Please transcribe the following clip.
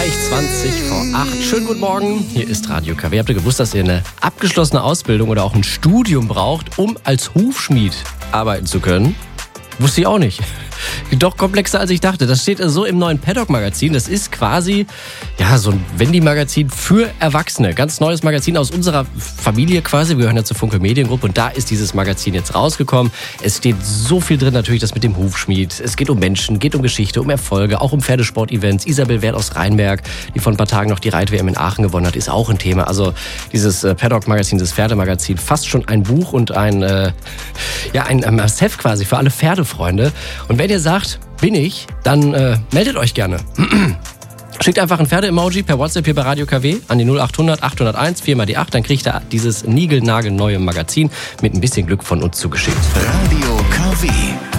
Gleich 20 vor 8. Schönen guten Morgen, hier ist Radio KW. Habt ihr gewusst, dass ihr eine abgeschlossene Ausbildung oder auch ein Studium braucht, um als Hufschmied arbeiten zu können? Wusste ich auch nicht. Doch komplexer als ich dachte. Das steht so im neuen Paddock-Magazin. Das ist quasi so ein Wendy-Magazin für Erwachsene. Ganz neues Magazin aus unserer Familie quasi. Wir gehören ja zur Funke Mediengruppe und da ist dieses Magazin jetzt rausgekommen. Es steht so viel drin, natürlich das mit dem Hufschmied. Es geht um Menschen, geht um Geschichte, um Erfolge, auch um Pferdesport-Events. Isabel Wert aus Rheinberg, die vor ein paar Tagen noch die Reit-WM in Aachen gewonnen hat, ist auch ein Thema. Also dieses Paddock-Magazin, das Pferdemagazin, fast schon ein Buch und ein Must-have quasi für alle Pferdefreunde. Und wenn ihr sagt, bin ich, dann meldet euch gerne. Schickt einfach ein Pferde-Emoji per WhatsApp hier bei Radio KW an die 0800 801 4 mal die 8. Dann kriegt ihr dieses niegelnagelneue Magazin mit ein bisschen Glück von uns zugeschickt. Radio KW.